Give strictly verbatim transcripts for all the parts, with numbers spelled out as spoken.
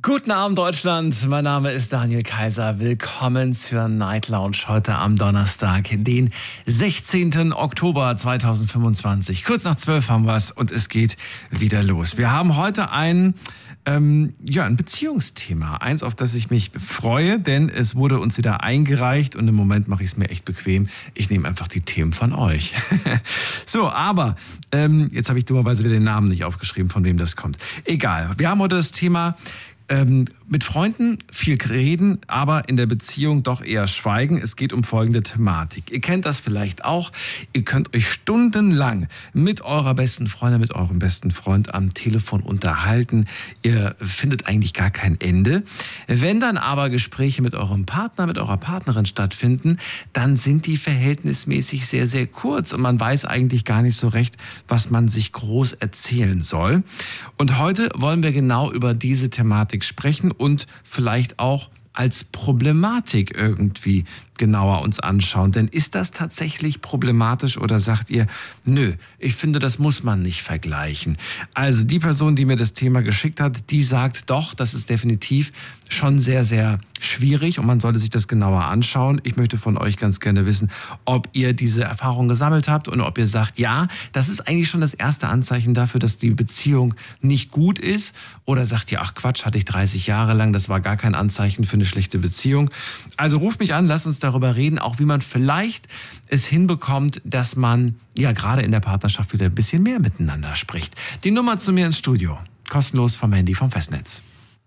Guten Abend, Deutschland. Mein Name ist Daniel Kaiser. Willkommen zur Night Lounge heute am Donnerstag, den sechzehnten Oktober zweitausendfünfundzwanzig. Kurz nach zwölf haben wir es und es geht wieder los. Wir haben heute ein, ähm, ja, ein Beziehungsthema. Eins, auf das ich mich freue, denn es wurde uns wieder eingereicht und im Moment mache ich es mir echt bequem. Ich nehme einfach die Themen von euch. So, aber ähm, jetzt habe ich dummerweise wieder den Namen nicht aufgeschrieben, von wem das kommt. Egal. Wir haben heute das Thema Ähm, mit Freunden viel reden, aber in der Beziehung doch eher schweigen. Es geht um folgende Thematik. Ihr kennt das vielleicht auch. Ihr könnt euch stundenlang mit eurer besten Freundin, mit eurem besten Freund am Telefon unterhalten. Ihr findet eigentlich gar kein Ende. Wenn dann aber Gespräche mit eurem Partner, mit eurer Partnerin stattfinden, dann sind die verhältnismäßig sehr, sehr kurz und man weiß eigentlich gar nicht so recht, was man sich groß erzählen soll. Und heute wollen wir genau über diese Thematik sprechen und vielleicht auch als Problematik irgendwie genauer uns anschauen. Denn ist das tatsächlich problematisch oder sagt ihr, nö, ich finde, das muss man nicht vergleichen. Also die Person, die mir das Thema geschickt hat, die sagt doch, das ist definitiv schon sehr, sehr schwierig und man sollte sich das genauer anschauen. Ich möchte von euch ganz gerne wissen, ob ihr diese Erfahrung gesammelt habt und ob ihr sagt, ja, das ist eigentlich schon das erste Anzeichen dafür, dass die Beziehung nicht gut ist. Oder sagt ihr, ach Quatsch, hatte ich dreißig Jahre lang, das war gar kein Anzeichen für eine schlechte Beziehung. Also ruft mich an, lasst uns darüber reden, auch wie man vielleicht es hinbekommt, dass man ja gerade in der Partnerschaft wieder ein bisschen mehr miteinander spricht. Die Nummer zu mir ins Studio, kostenlos vom Handy, vom Festnetz.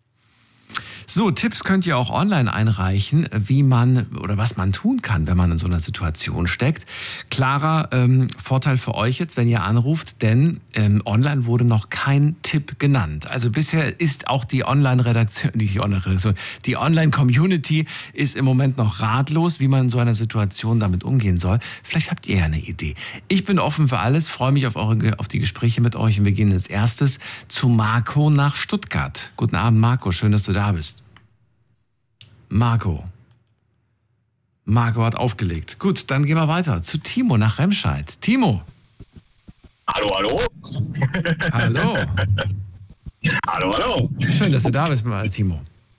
So, Tipps könnt ihr auch online einreichen, wie man oder was man tun kann, wenn man in so einer Situation steckt. Klarer ähm, Vorteil für euch jetzt, wenn ihr anruft, denn ähm, online wurde noch kein Tipp genannt. Also bisher ist auch die Online-Redaktion, die Online-Redaktion, die Online-Community ist im Moment noch ratlos, wie man in so einer Situation damit umgehen soll. Vielleicht habt ihr ja eine Idee. Ich bin offen für alles, freue mich auf, eure, auf die Gespräche mit euch und wir gehen als erstes zu Marco nach Stuttgart. Guten Abend, Marco, schön, dass du da bist. Marco. Marco hat aufgelegt. Gut, dann gehen wir weiter zu Timo nach Remscheid. Timo. Hallo, hallo. Hallo. Hallo, hallo. Schön, dass du da bist, Timo.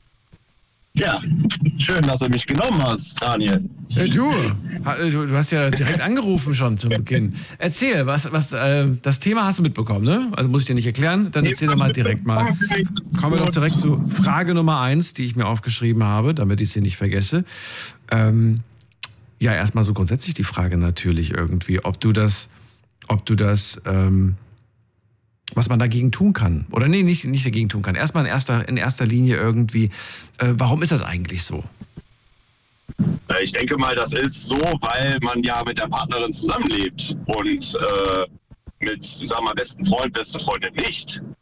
Ja, schön, dass du mich genommen hast, Daniel. Hey, du, du hast ja direkt angerufen schon zum Beginn. Erzähl, was, was, äh, das Thema hast du mitbekommen, ne? Also muss ich dir nicht erklären, dann erzähl doch mal direkt mal. Kommen wir doch direkt zu Frage Nummer eins, die ich mir aufgeschrieben habe, damit ich sie nicht vergesse. Ähm, ja, erstmal so grundsätzlich die Frage natürlich irgendwie, ob du das, ob du das, ähm, was man dagegen tun kann. Oder nee, nicht, nicht dagegen tun kann. Erstmal in erster, in erster Linie irgendwie, äh, warum ist das eigentlich so? Ich denke mal, das ist so, weil man ja mit der Partnerin zusammenlebt und äh, mit, sagen wir mal, besten Freund, beste Freundin nicht.